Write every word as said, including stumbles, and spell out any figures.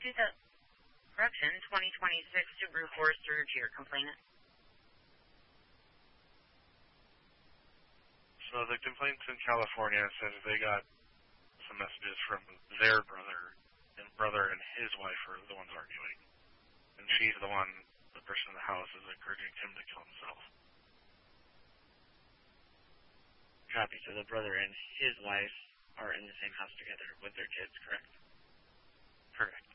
to the correction twenty twenty-six Subaru Forester to your complainant. So the complainants in California said that they got some messages from their brother, and brother and his wife are the ones arguing. And she's the one, the person in the house, is encouraging him to kill himself. Copy. So the brother and his wife are in the same house together with their kids, correct? Correct.